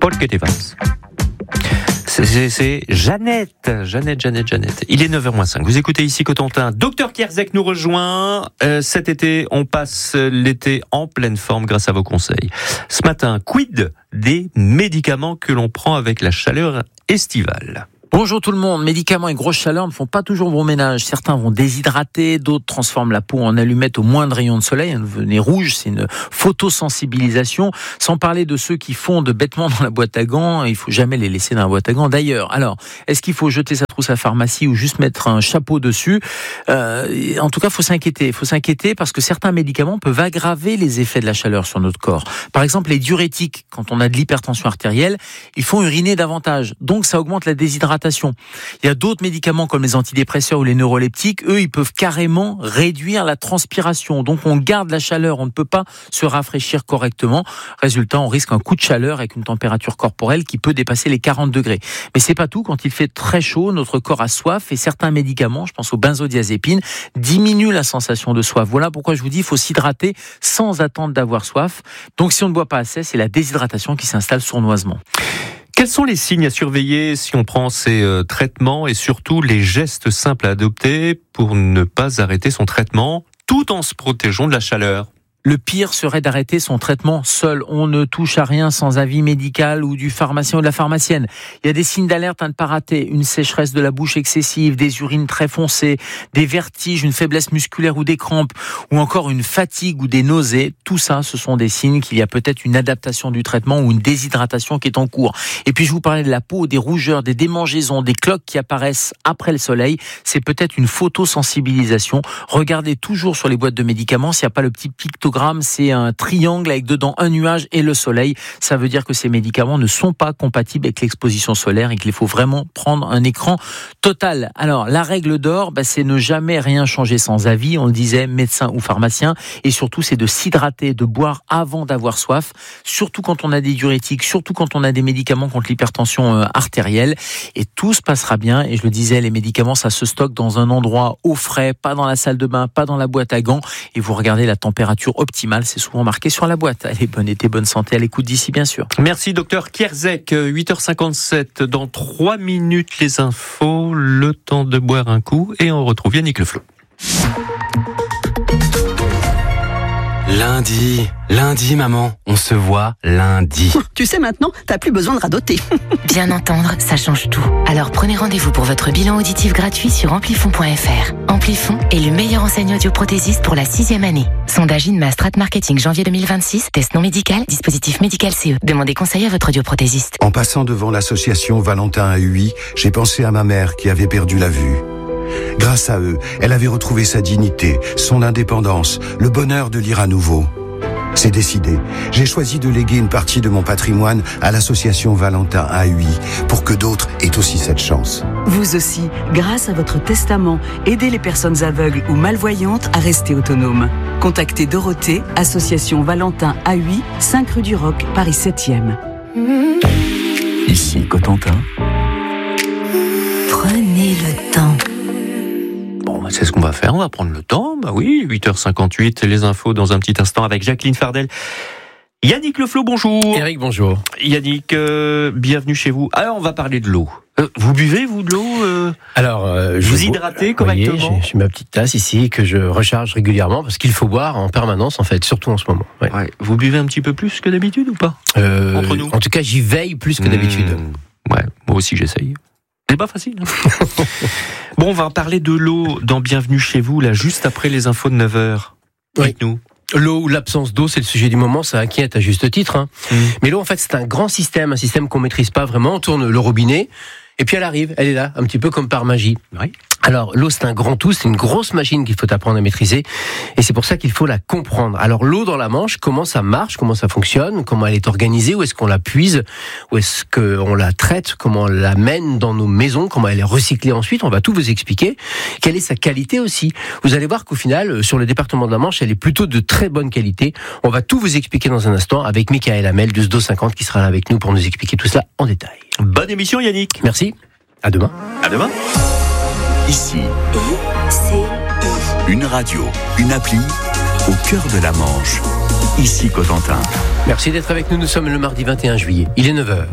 Porque te vas. C'est Jeannette. Il est 9h-5. Vous écoutez ici Cotentin. Docteur Kierzek nous rejoint. Cet été, on passe l'été en pleine forme grâce à vos conseils. Ce matin, quid des médicaments que l'on prend avec la chaleur estivale? Bonjour tout le monde. Médicaments et grosse chaleur ne font pas toujours bon ménage. Certains vont déshydrater, d'autres transforment la peau en allumette au moindre rayon de soleil. Un nez rouge, c'est une photosensibilisation. Sans parler de ceux qui fondent bêtement dans la boîte à gants. Il faut jamais les laisser dans la boîte à gants. D'ailleurs, alors, est-ce qu'il faut jeter sa trousse à pharmacie ou juste mettre un chapeau dessus? En tout cas, faut s'inquiéter. Faut s'inquiéter parce que certains médicaments peuvent aggraver les effets de la chaleur sur notre corps. Par exemple, les diurétiques, quand on a de l'hypertension artérielle, ils font uriner davantage. Donc, ça augmente la déshydratation. Il y a d'autres médicaments comme les antidépresseurs ou les neuroleptiques, eux, ils peuvent carrément réduire la transpiration. Donc on garde la chaleur, on ne peut pas se rafraîchir correctement. Résultat, on risque un coup de chaleur avec une température corporelle qui peut dépasser les 40 degrés. Mais c'est pas tout, quand il fait très chaud, notre corps a soif et certains médicaments, je pense aux benzodiazépines, diminuent la sensation de soif. Voilà pourquoi je vous dis, il faut s'hydrater sans attendre d'avoir soif. Donc si on ne boit pas assez, c'est la déshydratation qui s'installe sournoisement. Quels sont les signes à surveiller si on prend ces traitements et surtout les gestes simples à adopter pour ne pas arrêter son traitement tout en se protégeant de la chaleur? Le pire serait d'arrêter son traitement seul. On ne touche à rien sans avis médical ou du pharmacien ou de la pharmacienne. Il y a des signes d'alerte à ne pas rater. Une sécheresse de la bouche excessive, des urines très foncées, des vertiges, une faiblesse musculaire ou des crampes, ou encore une fatigue ou des nausées. Tout ça, ce sont des signes qu'il y a peut-être une adaptation du traitement ou une déshydratation qui est en cours. Et puis je vous parlais de la peau, des rougeurs, des démangeaisons, des cloques qui apparaissent après le soleil. C'est peut-être une photosensibilisation. Regardez toujours sur les boîtes de médicaments s'il n'y a pas le petit pictogramme. C'est un triangle avec dedans un nuage et le soleil. Ça veut dire que ces médicaments ne sont pas compatibles avec l'exposition solaire et qu'il faut vraiment prendre un écran total. Alors, la règle d'or, c'est ne jamais rien changer sans avis. On le disait, médecin ou pharmacien. Et surtout, c'est de s'hydrater, de boire avant d'avoir soif. Surtout quand on a des diurétiques, surtout quand on a des médicaments contre l'hypertension artérielle. Et tout se passera bien. Et je le disais, les médicaments, ça se stocke dans un endroit au frais, pas dans la salle de bain, pas dans la boîte à gants. Et vous regardez la température optimale, c'est souvent marqué sur la boîte. Allez, bon été, bonne santé à l'écoute d'ici, bien sûr. Merci, docteur Kierzek. 8h57, dans 3 minutes, les infos, le temps de boire un coup, et on retrouve Yannick Le Flot. Lundi, maman, on se voit lundi. Tu sais maintenant, t'as plus besoin de radoter. Bien entendre, ça change tout. Alors prenez rendez-vous pour votre bilan auditif gratuit sur amplifon.fr. Amplifon est le meilleur enseigne audioprothésiste pour la 6e année. Sondage INMA Strat Marketing janvier 2026, test non médical, dispositif médical CE. Demandez conseil à votre audioprothésiste. En passant devant l'association Valentin à UI, j'ai pensé à ma mère qui avait perdu la vue. Grâce à eux, elle avait retrouvé sa dignité, son indépendance, le bonheur de lire à nouveau. C'est décidé. J'ai choisi de léguer une partie de mon patrimoine à l'association Valentin AUI pour que d'autres aient aussi cette chance. Vous aussi, grâce à votre testament, aidez les personnes aveugles ou malvoyantes à rester autonomes. Contactez Dorothée, association Valentin AUI, 5 rue du Roc, Paris 7e. Ici Cotentin. Prenez le temps. Bon, c'est ce qu'on va faire, on va prendre le temps. Bah oui, 8h58, les infos dans un petit instant avec Jacqueline Fardel. Yannick Le Flot, bonjour. Eric, bonjour. Yannick, bienvenue chez vous. Alors, on va parler de l'eau. Vous buvez, vous, de l'eau Alors, vous hydratez correctement? Voyez, j'ai ma petite tasse ici que je recharge régulièrement parce qu'il faut boire en permanence, en fait, surtout en ce moment. Ouais. Ouais. Vous buvez un petit peu plus que d'habitude ou pas? Entre nous. En tout cas, j'y veille plus que d'habitude. Ouais, moi aussi j'essaye. C'est pas facile. Hein. Bon, on va parler de l'eau dans Bienvenue chez vous, là, juste après les infos de 9h. Avec nous. L'eau ou l'absence d'eau, c'est le sujet du moment, ça inquiète à juste titre. Hein. Mais l'eau, en fait, c'est un grand système, un système qu'on maîtrise pas vraiment. On tourne le robinet, et puis elle arrive, elle est là, un petit peu comme par magie. Oui. Alors, l'eau, c'est un grand tout, c'est une grosse machine qu'il faut apprendre à maîtriser, et c'est pour ça qu'il faut la comprendre. Alors, l'eau dans la Manche, comment ça marche, comment ça fonctionne, comment elle est organisée, où est-ce qu'on la puise, où est-ce qu'on la traite, comment on la mène dans nos maisons, comment elle est recyclée ensuite, on va tout vous expliquer. Quelle est sa qualité aussi. Vous allez voir qu'au final, sur le département de la Manche, elle est plutôt de très bonne qualité. On va tout vous expliquer dans un instant avec Michael Hamel du SDO 50 qui sera là avec nous pour nous expliquer tout cela en détail. Bonne émission, Yannick. Merci. À demain. À demain. Ici, une radio, une appli, au cœur de la Manche. Ici Cotentin. Merci d'être avec nous. Nous sommes le mardi 21 juillet. Il est 9h.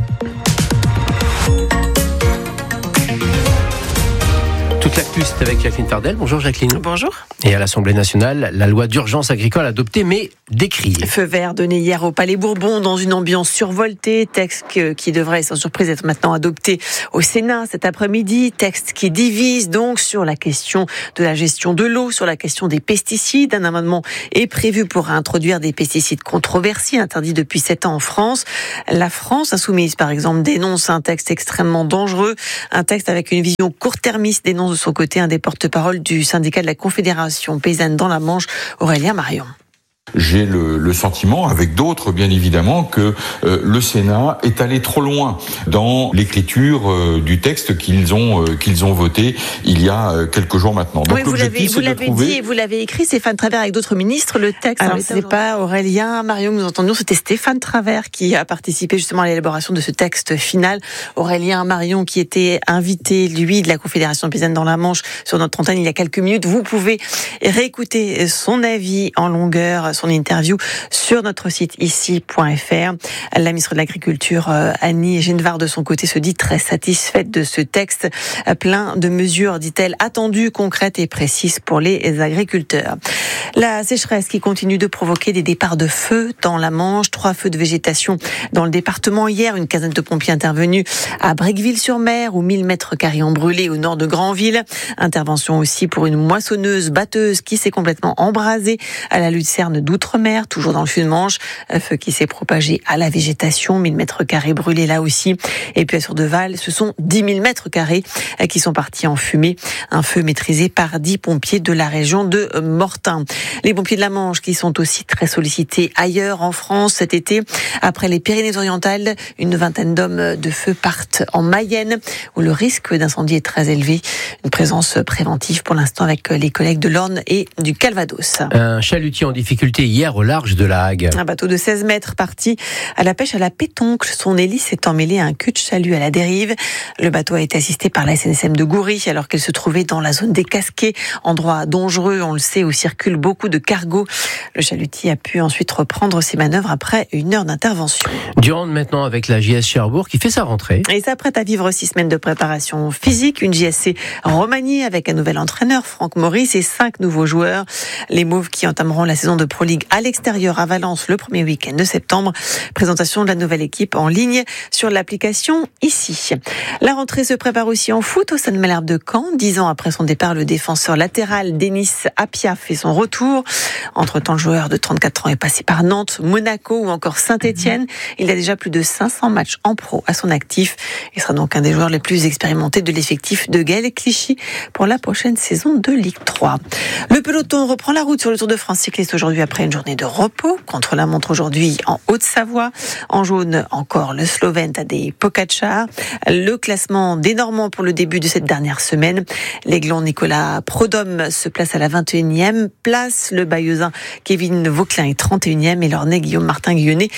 Toute l'actu, c'est avec Jacqueline Fardel. Bonjour Jacqueline. Bonjour. Et à l'Assemblée nationale, la loi d'urgence agricole adoptée mais décriée. Feu vert donné hier au Palais Bourbon dans une ambiance survoltée. Texte qui devrait sans surprise être maintenant adopté au Sénat cet après-midi. Texte qui divise donc sur la question de la gestion de l'eau, sur la question des pesticides. Un amendement est prévu pour introduire des pesticides controversés, interdits depuis 7 ans en France. La France insoumise, par exemple, dénonce un texte extrêmement dangereux. Un texte avec une vision court-termiste, dénonce de son côté un des porte-parole du syndicat de la Confédération paysanne dans la Manche, Aurélien Marion. J'ai le sentiment, avec d'autres bien évidemment, que le Sénat est allé trop loin dans l'écriture du texte qu'ils ont voté il y a quelques jours maintenant. Donc, oui, vous l'avez dit et vous l'avez écrit, Stéphane Travert avec d'autres ministres, le texte. Alors c'est pas Aurélien Marion que nous entendions, c'était Stéphane Travert qui a participé justement à l'élaboration de ce texte final. Aurélien Marion qui était invité, lui, de la Confédération paysanne dans la Manche sur notre antenne il y a quelques minutes. Vous pouvez réécouter son avis en longueur, son interview sur notre site ici.fr. La ministre de l'Agriculture, Annie Genevard, de son côté, se dit très satisfaite de ce texte, plein de mesures, dit-elle, attendues, concrètes et précises pour les agriculteurs. La sécheresse qui continue de provoquer des départs de feu dans la Manche, 3 feux de végétation dans le département hier, une quinzaine de pompiers intervenus à Brequeville-sur-Mer où 1000 mètres carrés ont brûlé au nord de Granville. Intervention aussi pour une moissonneuse batteuse qui s'est complètement embrasée à la Lucerne d'Outre-mer, toujours dans le Sud-Manche. Un feu qui s'est propagé à la végétation, 1000 mètres carrés brûlés là aussi. Et puis à Sur-de-Val, ce sont 10 000 mètres carrés qui sont partis en fumée. Un feu maîtrisé par 10 pompiers de la région de Mortain. Les pompiers de la Manche qui sont aussi très sollicités ailleurs en France cet été. Après les Pyrénées-Orientales, une vingtaine d'hommes de feu partent en Mayenne où le risque d'incendie est très élevé. Une présence préventive pour l'instant avec les collègues de l'Orne et du Calvados. Un chalutier en difficulté hier au large de la Hague. Un bateau de 16 mètres parti à la pêche à la pétoncle. Son hélice est emmêlée à un cul de chalut à la dérive. Le bateau a été assisté par la SNSM de Goury alors qu'elle se trouvait dans la zone des Casquets, endroit dangereux, on le sait, où circulent beaucoup de cargos. Le chalutier a pu ensuite reprendre ses manœuvres après 1 heure d'intervention. Du hand maintenant avec la JS Cherbourg qui fait sa rentrée. Et s'apprête à vivre 6 semaines de préparation physique. Une JSC remaniée avec un nouvel entraîneur, Franck Maurice, et 5 nouveaux joueurs. Les Mauves qui entameront la saison de Pro League à l'extérieur à Valence le premier week-end de septembre. Présentation de la nouvelle équipe en ligne sur l'application ici. La rentrée se prépare aussi en foot au Stade Malherbe de Caen. 10 ans après son départ, le défenseur latéral Denis Apia fait son retour. Entre-temps, le joueur de 34 ans est passé par Nantes, Monaco ou encore Saint-Etienne. Il a déjà plus de 500 matchs en pro à son actif. Il sera donc un des joueurs les plus expérimentés de l'effectif de Gaël Clichy pour la prochaine saison de Ligue 3. Le peloton reprend la route sur le Tour de France cycliste aujourd'hui après une journée de repos. Contre la montre aujourd'hui en Haute-Savoie. En jaune, encore le Slovène Tadej Pogačar. Le classement des Normands pour le début de cette dernière semaine. L'Aiglon Nicolas Prodhomme se place à la 21e place. Le Bayeuxin Kevin Vauquelin est 31e et l'Ornais Guillaume Martin Guillonnet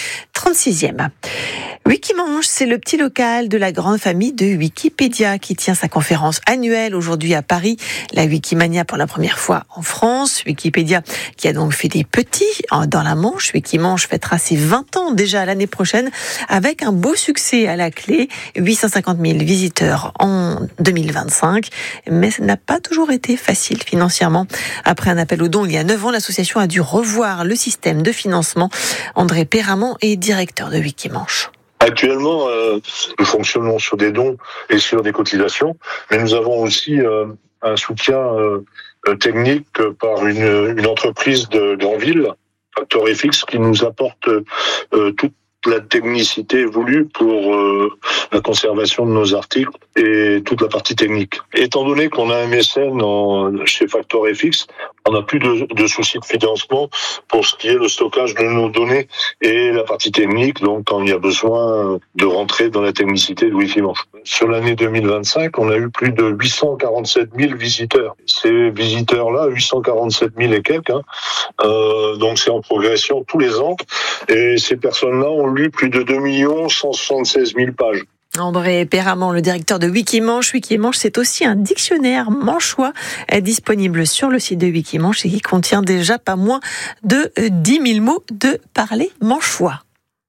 36e. Wikimanche, c'est le petit local de la grande famille de Wikipédia qui tient sa conférence annuelle aujourd'hui à Paris. La Wikimania pour la première fois en France. Wikipédia qui a donc fait des petits dans la Manche. Wikimanche fêtera ses 20 ans déjà l'année prochaine avec un beau succès à la clé. 850 000 visiteurs en 2025. Mais ça n'a pas toujours été facile financièrement. Après un appel aux dons il y a 9 ans, l'association a dû revoir le système de financement. André Perramont est directeur de Wikimanche. Actuellement, nous fonctionnons sur des dons et sur des cotisations, mais nous avons aussi un soutien technique par une entreprise de Granville, FactorFX, qui nous apporte toute la technicité voulue pour la conservation de nos articles et toute la partie technique. Étant donné qu'on a un mécène chez FactorFX, on n'a plus de soucis de financement pour ce qui est le stockage de nos données et la partie technique, donc quand il y a besoin de rentrer dans la technicité de Wikimanche. Sur l'année 2025, on a eu plus de 847 000 visiteurs. Ces visiteurs-là, 847 000 et quelques, donc c'est en progression tous les ans, et ces personnes-là ont lu plus de 2 176 000 pages. André Perramon, le directeur de Wikimanche. Wikimanche, c'est aussi un dictionnaire manchois disponible sur le site de Wikimanche et qui contient déjà pas moins de 10 000 mots de parler manchois.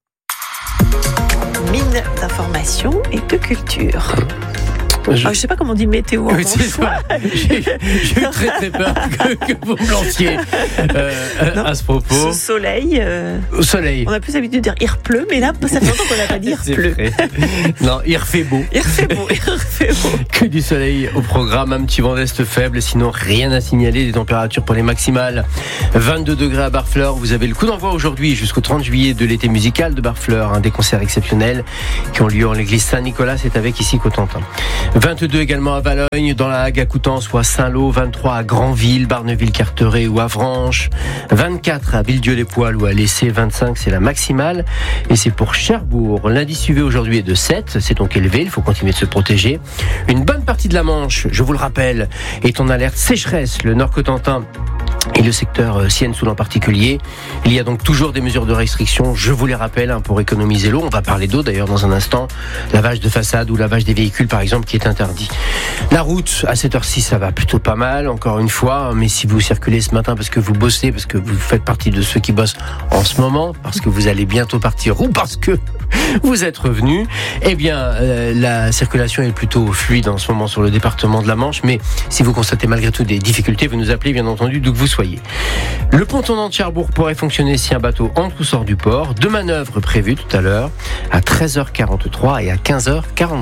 Mine d'information et de culture. Je sais pas comment on dit météo en manchois. J'ai eu très peur que vous me lanciez à ce propos. Soleil. Au soleil. On a plus l'habitude de dire il pleut, mais là, ça fait longtemps qu'on n'a pas dit il pleut. Non, il refait beau. Il refait beau. Que du soleil au programme, un petit vent d'est faible, sinon rien à signaler. Des températures pour les maximales. 22 degrés à Barfleur. Vous avez le coup d'envoi aujourd'hui jusqu'au 30 juillet de l'été musical de Barfleur. Des concerts exceptionnels qui ont lieu en l'église Saint-Nicolas. C'est avec ici Cotentin. 22 également à Valogne, dans la Hague à Coutances ou à Saint-Lô, 23 à Granville, Barneville-Carteret ou à Avranches, 24 à Villedieu-les-Poils ou à Lessé, 25 c'est la maximale et c'est pour Cherbourg. L'indice UV aujourd'hui est de 7, c'est donc élevé, il faut continuer de se protéger. Une bonne partie de la Manche, je vous le rappelle, est en alerte sécheresse, le Nord Cotentin et le secteur Sienne-Soul en particulier. Il y a donc toujours des mesures de restriction, je vous les rappelle, pour économiser l'eau. On va parler d'eau d'ailleurs dans un instant. Lavage de façade ou lavage des véhicules par exemple qui est interdit. La route, à cette heure-ci, ça va plutôt pas mal, encore une fois. Mais si vous circulez ce matin parce que vous bossez, parce que vous faites partie de ceux qui bossent en ce moment, parce que vous allez bientôt partir ou parce que vous êtes revenu, eh bien, la circulation est plutôt fluide en ce moment sur le département de la Manche. Mais si vous constatez malgré tout des difficultés, vous nous appelez bien entendu d'où que vous soyez. Le pont tournant de Cherbourg pourrait fonctionner si un bateau entre ou sort du port. 2 manœuvres prévues tout à l'heure à 13h43 et à 15h43.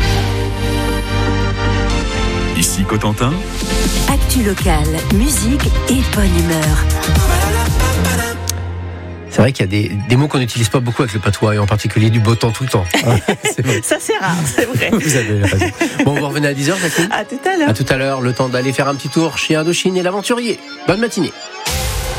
Ici Cotentin. Actu locale, musique et bonne humeur. C'est vrai qu'il y a des mots qu'on n'utilise pas beaucoup avec le patois, et en particulier du beau temps tout le temps. Ça, c'est rare, c'est vrai. Vous avez raison. Bon, vous revenez à 10h, Jacqueline ? À tout à l'heure. À tout à l'heure, le temps d'aller faire un petit tour chez Indochine et l'aventurier. Bonne matinée.